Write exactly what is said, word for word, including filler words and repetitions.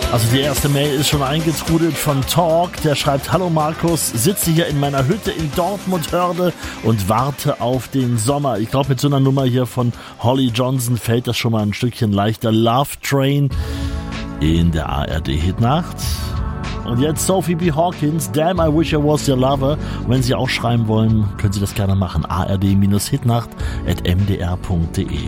Also die erste Mail ist schon eingetrudelt von Talk, der schreibt: Hallo Markus, sitze hier in meiner Hütte in Dortmund-Hörde und warte auf den Sommer. Ich glaube, mit so einer Nummer hier von Holly Johnson fällt das schon mal ein Stückchen leichter. Love Train in der A R D-Hitnacht. Und jetzt Sophie B. Hawkins, Damn, I Wish I Was Your Lover. Und wenn Sie auch schreiben wollen, können Sie das gerne machen. A R D Hitnacht at m d r punkt d e.